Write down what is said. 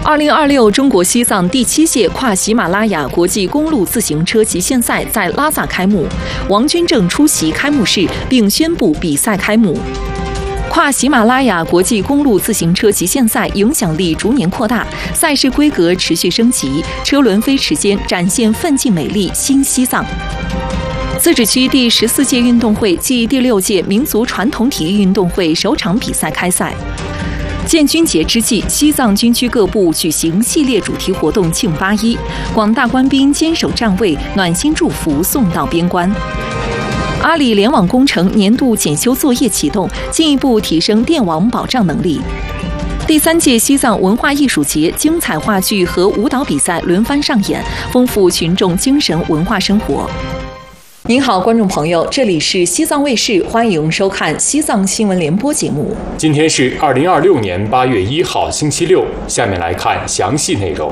2026中国西藏第7届跨喜马拉雅国际公路自行车极限赛在拉萨开幕，王军正出席开幕式并宣布比赛开幕。跨喜马拉雅国际公路自行车极限赛影响力逐年扩大，赛事规格持续升级，车轮飞驰间展现奋进美丽新西藏。自治区第14届运动会暨第6届民族传统体育运动会首场比赛开赛。建军节之际，西藏军区各部举行系列主题活动庆81，广大官兵坚守站位，暖心祝福送到边关。阿里联网工程年度检修作业启动，进一步提升电网保障能力。第3届西藏文化艺术节精彩话剧和舞蹈比赛轮番上演，丰富群众精神文化生活。您好，观众朋友，这里是西藏卫视，欢迎收看西藏新闻联播节目。 今天是2026年8月1号星期六，下面来看详细内容。